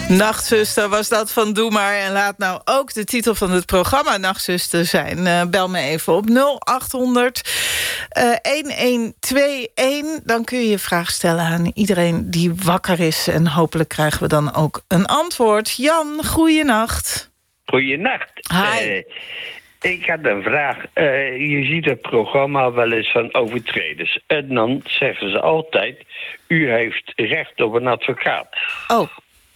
Nachtzuster was dat van Doe Maar. En laat nou ook de titel van het programma Nachtzuster zijn. Bel me even op 0800 1121. Dan kun je je vraag stellen aan iedereen die wakker is. En hopelijk krijgen we dan ook een antwoord. Jan, goeienacht. Goeienacht. Hi. Ik had een vraag. Je ziet het programma wel eens van overtreders. En dan zeggen ze altijd, u heeft recht op een advocaat. Oh.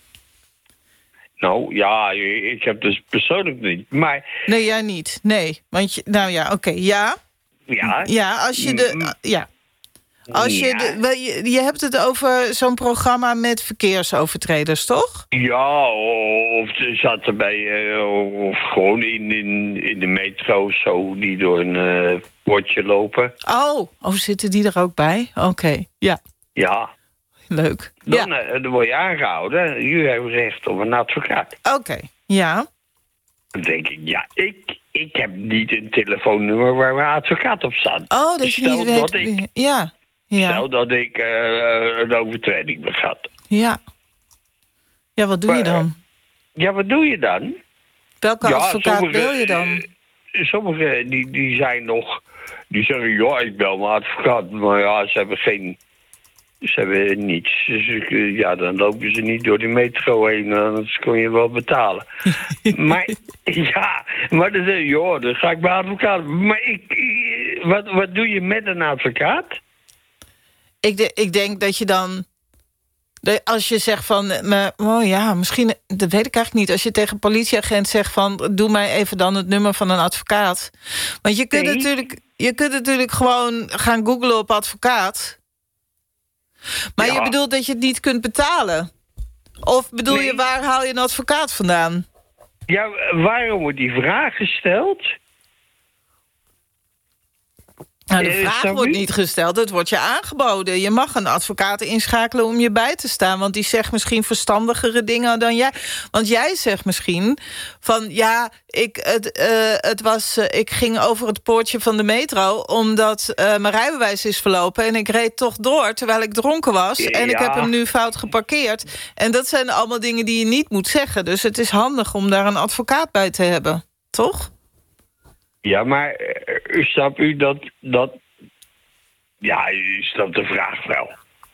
Nou, ja, ik heb dus persoonlijk niet, maar... Nee, jij niet. Nee. Want nou ja, oké. Ja. Ja. Ja, als je de... Ja. Als je hebt het over zo'n programma met verkeersovertreders, toch? Ja, of ze zaten bij... of gewoon in de metro zo, die door een potje lopen. Oh, zitten die er ook bij? Oké, ja. Ja. Leuk. Dan word je aangehouden. U heeft recht op een advocaat. Oké, ja. Dan denk ik, ja, ik heb niet een telefoonnummer waar mijn advocaat op staat. Oh, dat je niet weet... Ja. Stel dat ik een overtreding begat. Ja. Ja, wat doe je dan? Ja, wat doe je dan? Welke advocaat wil je dan? Sommigen die zijn nog... Die zeggen, ja, ik bel mijn advocaat. Maar ja, ze hebben niets. Dus dan lopen ze niet door de metro heen. Anders kon je wel betalen. Maar dan zeg je, joh, dan ga ik bij advocaat. Maar wat doe je met een advocaat? Ik denk dat je dan... Als je zegt van... misschien... Dat weet ik eigenlijk niet. Als je tegen een politieagent zegt van... Doe mij even dan het nummer van een advocaat. Want je kunt natuurlijk gewoon gaan googlen op advocaat... Maar je bedoelt dat je het niet kunt betalen? Of bedoel je, waar haal je een advocaat vandaan? Ja, waarom wordt die vraag gesteld? Nou, de vraag wordt niet gesteld, het wordt je aangeboden. Je mag een advocaat inschakelen om je bij te staan... want die zegt misschien verstandigere dingen dan jij. Want jij zegt misschien van... ja, ik ging over het poortje van de metro... omdat mijn rijbewijs is verlopen... en ik reed toch door terwijl ik dronken was... en ik heb hem nu fout geparkeerd. En dat zijn allemaal dingen die je niet moet zeggen. Dus het is handig om daar een advocaat bij te hebben, toch? Ja, maar snapt u dat... Ja, u snapt de vraag wel.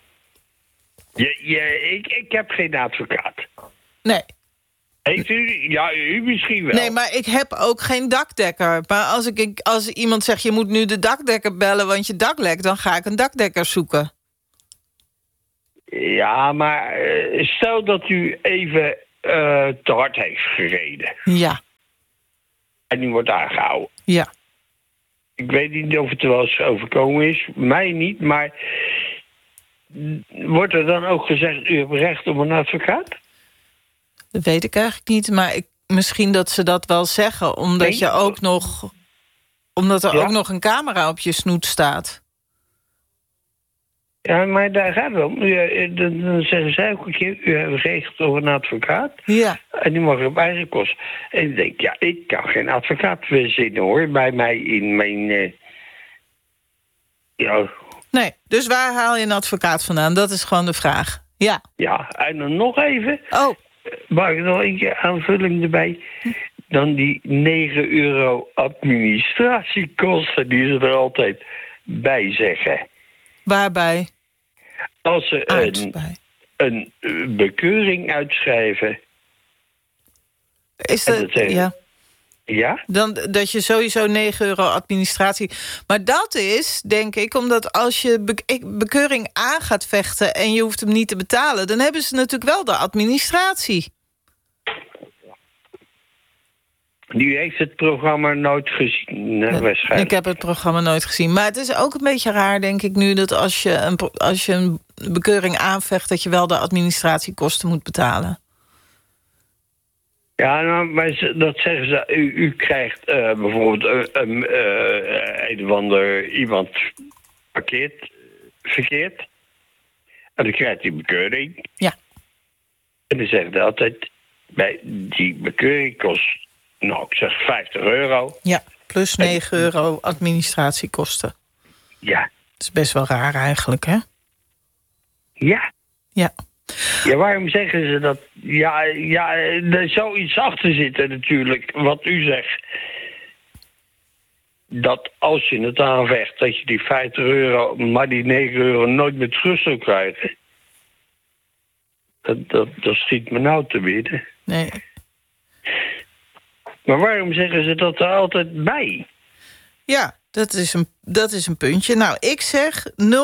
Ik heb geen advocaat. Nee. Heeft u? Ja, u misschien wel. Nee, maar ik heb ook geen dakdekker. Maar als iemand zegt, je moet nu de dakdekker bellen... want je dak lekt, dan ga ik een dakdekker zoeken. Ja, maar stel dat u even te hard heeft gereden. Ja. En u wordt aangehouden. Ja. Ik weet niet of het er wel eens overkomen is. Mij niet, maar... Wordt er dan ook gezegd, u hebt recht op een advocaat? Dat weet ik eigenlijk niet, maar misschien dat ze dat wel zeggen... omdat er ook nog een camera op je snoet staat. Ja, maar daar gaat het om. Dan zeggen zij ook een keer, u hebt recht op een advocaat. Ja. En die mag op eigen kost. En ik denk, ja, ik kan geen advocaat verzinnen, hoor. Bij mij in mijn... Nee, dus waar haal je een advocaat vandaan? Dat is gewoon de vraag. Ja. Ja, en dan nog even... Oh. Mag ik nog een keer aanvulling erbij? Dan die €9 administratiekosten die ze er altijd bij zeggen. Waarbij? Als ze een bekeuring uitschrijven... Is dat... Ja. Ja? Dan dat je sowieso €9 administratie... Maar dat is, denk ik, omdat als je bekeuring aan gaat vechten... en je hoeft hem niet te betalen... dan hebben ze natuurlijk wel de administratie. Die heeft het programma nooit gezien, waarschijnlijk. Ik heb het programma nooit gezien. Maar het is ook een beetje raar, denk ik nu... dat als je een bekeuring aanvecht... dat je wel de administratiekosten moet betalen. Ja, nou, maar dat zeggen ze. U krijgt bijvoorbeeld een of ander iemand parkeert verkeerd. En dan krijgt hij bekeuring. Ja. En dan zeggen ze altijd, bij die bekeuring kost, nou, ik zeg €50. Ja, plus €9 administratiekosten. Ja. Dat is best wel raar eigenlijk, hè? Ja. Ja. Ja, waarom zeggen ze dat? Ja, er zou iets achter zitten natuurlijk, wat u zegt. Dat als je het aanvecht, dat je die €50, maar die €9 nooit meer terug zou krijgen. Dat schiet me nou te binnen. Nee. Maar waarom zeggen ze dat er altijd bij? Ja, dat is een puntje. Nou, ik zeg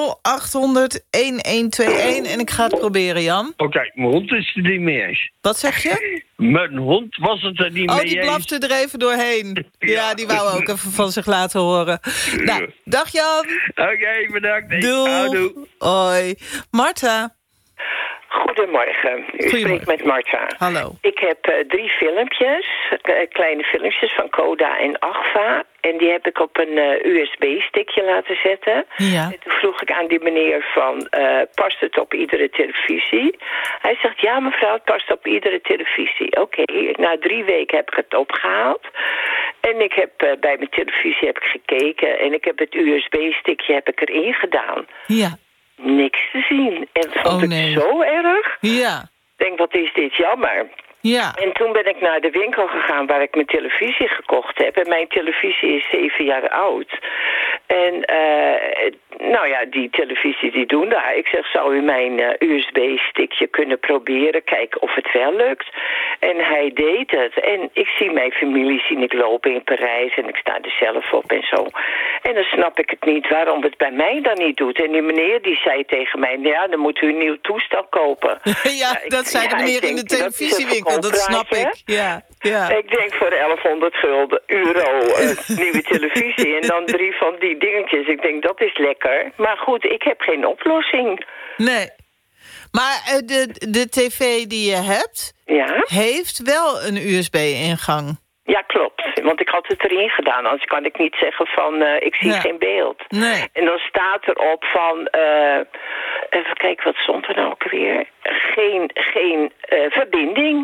0800-1121 en ik ga het proberen, Jan. Oké, mijn hond is het er niet mee eens. Wat zeg je? Mijn hond was het er niet mee eens. Oh, die blafte er even doorheen. Ja, die wou ook even van zich laten horen. Nou, dag Jan. Oké, bedankt. Doei. Hoi. Marta. Goedemorgen. U spreekt met Marta. Hallo. Ik heb 3 filmpjes, kleine filmpjes van Coda en Agfa. En die heb ik op een USB-stickje laten zetten. Ja. En toen vroeg ik aan die meneer van, past het op iedere televisie? Hij zegt, ja mevrouw, het past op iedere televisie. Oké, na 3 weken heb ik het opgehaald. En ik heb bij mijn televisie heb ik gekeken. En ik heb het USB-stickje heb ik erin gedaan. Ja. Niks te zien. En dat vond ik zo erg. Ja. Ik denk, wat is dit jammer. Ja. En toen ben ik naar de winkel gegaan waar ik mijn televisie gekocht heb. En mijn televisie is 7 jaar oud. En nou ja, die televisie die doen daar. Ik zeg, zou u mijn USB-stickje kunnen proberen? Kijken of het wel lukt. En hij deed het. En ik zie mijn familie zien ik lopen in Parijs. En ik sta er zelf op en zo. En dan snap ik het niet waarom het bij mij dan niet doet. En die meneer die zei tegen mij, ja, dan moet u een nieuw toestel kopen. Ja, dat zei de meneer in de televisiewinkel. Dat snap ik. Ja, ja. Ik denk voor €1100 nieuwe televisie en dan 3 van die dingetjes. Ik denk, dat is lekker. Maar goed, ik heb geen oplossing. Nee. Maar de tv die je hebt, heeft wel een USB-ingang. Ja, klopt. Want ik had het erin gedaan. Anders kan ik niet zeggen van, ik zie geen beeld. Nee. En dan staat erop van, even kijken, wat stond er nou ook weer? Geen verbinding.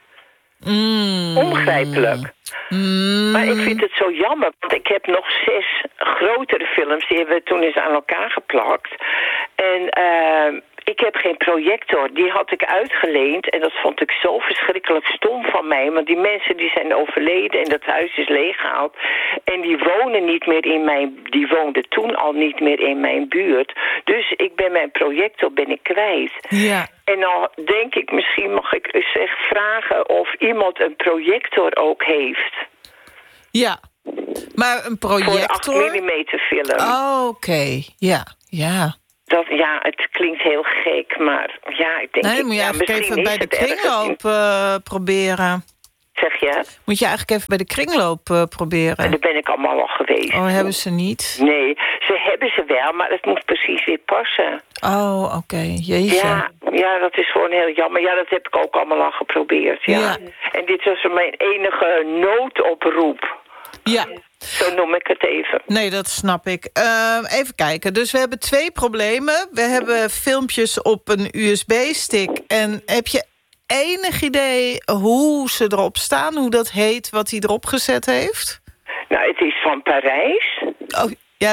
Onbegrijpelijk. Maar ik vind het zo jammer, want ik heb nog 6 grotere films, die hebben we toen eens aan elkaar geplakt. En ik heb geen projector, die had ik uitgeleend en dat vond ik zo verschrikkelijk stom van mij. Want die mensen die zijn overleden en dat huis is leeggehaald. En die wonen niet meer die woonden toen al niet meer in mijn buurt. Dus ik ben mijn projector kwijt. Ja. En dan denk ik, misschien mag ik vragen of iemand een projector ook heeft. Ja, maar een projector... Voor 8 mm film. Oh, oké. Ja, ja. Het klinkt heel gek, maar ja, ik denk... Nee, moet je eigenlijk even bij de kringloop proberen. Zeg je? Moet je eigenlijk even bij de kringloop proberen. En daar ben ik allemaal al geweest. Oh, hebben ze niet? Nee, ze hebben ze wel, maar het moet precies weer passen. Oh, oké. Jeetje. Ja, dat is gewoon heel jammer. Ja, dat heb ik ook allemaal al geprobeerd, ja. En dit was mijn enige noodoproep. Ja. Zo noem ik het even. Nee, dat snap ik. Even kijken. Dus we hebben 2 problemen. We hebben filmpjes op een USB-stick. En heb je enig idee hoe ze erop staan? Hoe dat heet, wat hij erop gezet heeft? Nou, het is van Parijs. Oh, ja,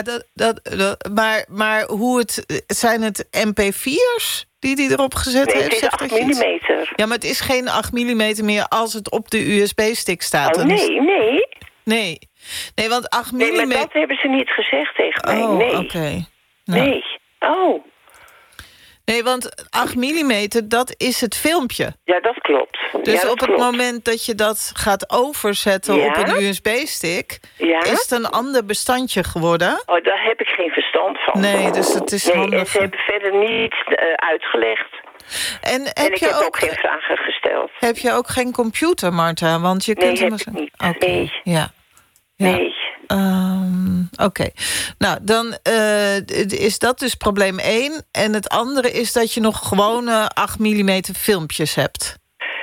maar hoe zijn het MP4's die hij erop gezet heeft? Het is 8 mm. Ja, maar het is geen 8 mm meer als het op de USB-stick staat. Oh, nee. Nee, want 8 mm... Nee, maar dat hebben ze niet gezegd tegen mij. Oh, nee. Oké. Nou. Nee. Oh. Nee, want 8 mm, dat is het filmpje. Ja, dat klopt. Dus op het moment dat je dat gaat overzetten op een USB-stick... is het een ander bestandje geworden. Oh, daar heb ik geen verstand van. Nee, dus het is handig. En ze hebben verder niets uitgelegd. En ik heb ook geen vragen gesteld. Heb je ook geen computer, Marta? Want je kunt heb ik niet. Okay. Nee. Ja. Nee. Oké. Nou, dan is dat dus probleem 1. En het andere is dat je nog gewone 8 mm filmpjes hebt.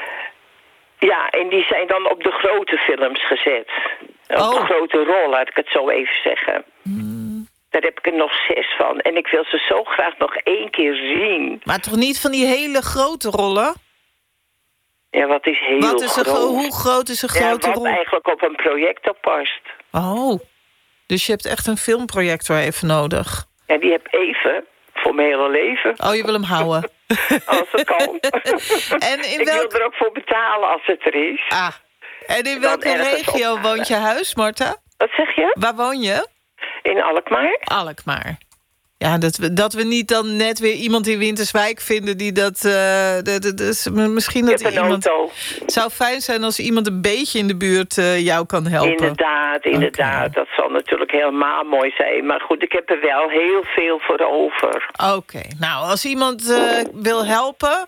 Ja, en die zijn dan op de grote films gezet. Op de grote rol, laat ik het zo even zeggen. Daar heb ik er nog 6 van. En ik wil ze zo graag nog 1 keer zien. Maar toch niet van die hele grote rollen? Ja, wat is heel groot? Hoe groot is een grote rol? Wat eigenlijk op een projector past. Oh, dus je hebt echt een filmprojector even nodig. Ja, die heb even voor mijn hele leven. Oh, je wil hem houden. Als het kan. En in Ik wil er ook voor betalen als het er is. Ah, en in Dan welke ergens regio ophalen. woont je huis, Marta? Wat zeg je? Waar woon je? In Alkmaar? Alkmaar. Ja, dat we niet dan net weer iemand in Winterswijk vinden die dat... misschien Ik dat heb een iemand... auto. Het zou fijn zijn als iemand een beetje in de buurt jou kan helpen. Inderdaad. Oké. Dat zal natuurlijk helemaal mooi zijn. Maar goed, ik heb er wel heel veel voor over. Oké, nou, als iemand wil helpen,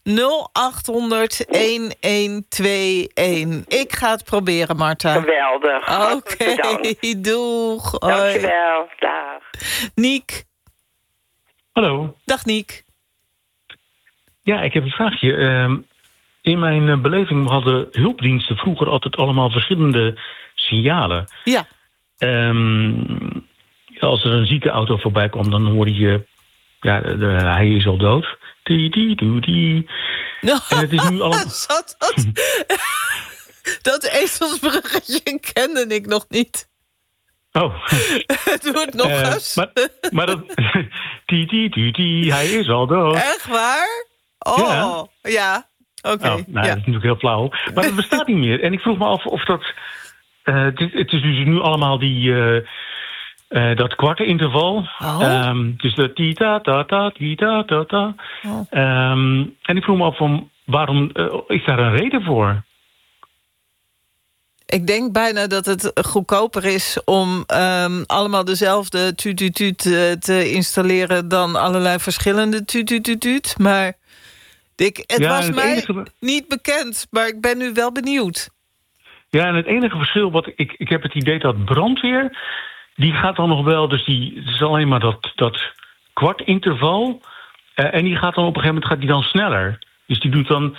0800-1121. Ik ga het proberen, Marta. Geweldig. Oké, Bedankt. Doeg. Hoi. Dankjewel. Dag. Niek. Hallo. Dag, Niek. Ja, ik heb een vraagje. In mijn beleving hadden hulpdiensten vroeger altijd allemaal verschillende signalen. Ja. Als er een ziekenauto voorbij kwam, dan hoorde je... Ja, hij is al dood. Die. En het is nu allemaal... Dat ezelsbruggetje kende ik nog niet. Oh. Doe het nog eens. Maar dat... Die, hij is al dood. Echt waar? Oh, ja. Oké. Nou, dat is natuurlijk heel flauw. Maar dat bestaat niet meer. En ik vroeg me af of dat... het is dus nu allemaal dat kwarteninterval. Oh. Dus de ti-ta-ta-ta, ti-ta-ta-ta. Oh. En ik vroeg me af, waarom is daar een reden voor? Ik denk bijna dat het goedkoper is om allemaal dezelfde tuut te installeren dan allerlei verschillende tuut. Maar het was mij niet bekend, maar ik ben nu wel benieuwd. Ja, en het enige verschil wat ik heb het idee dat brandweer, die gaat dan nog wel, dus het is alleen maar dat kwartinterval. En die gaat dan op een gegeven moment dan sneller. Dus die doet dan...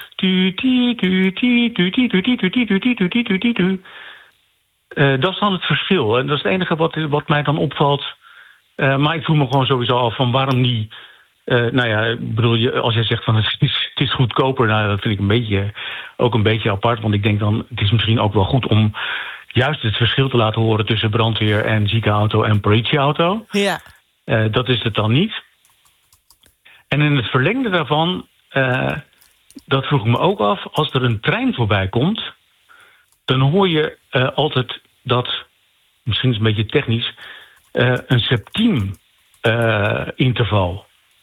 Dat is dan het verschil. En dat is het enige wat mij dan opvalt. Maar ik voel me gewoon sowieso af van waarom niet... ik bedoel, als jij zegt van het is goedkoper... Nou, dat vind ik ook een beetje apart. Want ik denk dan, het is misschien ook wel goed om... juist het verschil te laten horen tussen brandweer en ziekenauto en politieauto. Ja. Dat is het dan niet. En in het verlengde daarvan... dat vroeg ik me ook af. Als er een trein voorbij komt... dan hoor je altijd dat... misschien is het een beetje technisch... een septiem interval.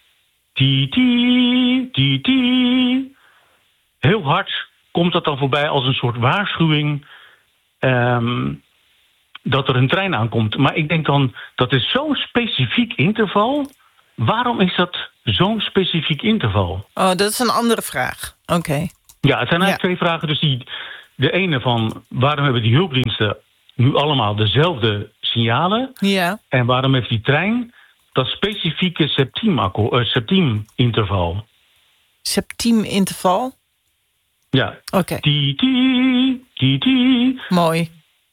Die. Heel hard komt dat dan voorbij als een soort waarschuwing... dat er een trein aankomt. Maar ik denk dan, dat is zo'n specifiek interval. Waarom is dat zo'n specifiek interval? Oh, dat is een andere vraag. Oké. Ja, het zijn eigenlijk twee vragen. Dus de ene van, waarom hebben die hulpdiensten nu allemaal dezelfde signalen? Ja. En waarom heeft die trein dat specifieke septieminterval? Septieminterval? Ja. Oké. Die. Mooi.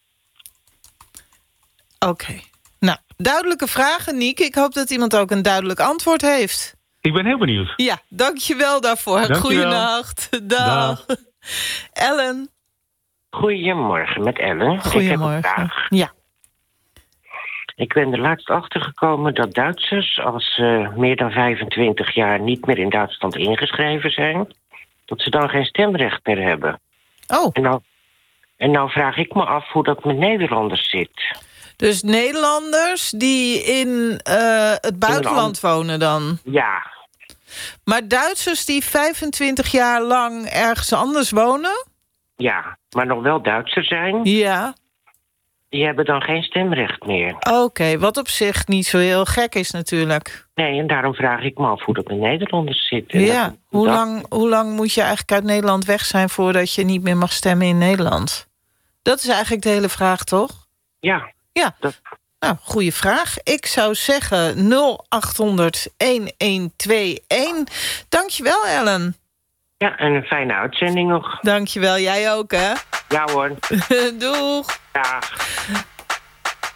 Oké. Nou, duidelijke vragen, Niek. Ik hoop dat iemand ook een duidelijk antwoord heeft. Ik ben heel benieuwd. Ja, dankjewel daarvoor. Goeienacht. Dag. Ellen. Goedemorgen, met Ellen. Goedemorgen. Ik heb een vraag. Ja. Ik ben er laatst achtergekomen dat Duitsers... als ze meer dan 25 jaar niet meer in Duitsland ingeschreven zijn... dat ze dan geen stemrecht meer hebben. Oh. En nou vraag ik me af hoe dat met Nederlanders zit. Dus Nederlanders die in het buitenland wonen dan? Ja. Maar Duitsers die 25 jaar lang ergens anders wonen? Ja, maar nog wel Duitser zijn... Ja. Die hebben dan geen stemrecht meer. Oké, wat op zich niet zo heel gek is natuurlijk. Nee, en daarom vraag ik me af hoe dat met Nederlanders zit. Ja, hoe lang moet je eigenlijk uit Nederland weg zijn... voordat je niet meer mag stemmen in Nederland? Dat is eigenlijk de hele vraag, toch? Ja. Ja, nou, goede vraag. Ik zou zeggen 0800-1121. Dankjewel, Ellen. Ja, en een fijne uitzending nog. Dankjewel, jij ook, hè? Ja hoor. Doeg. Dag.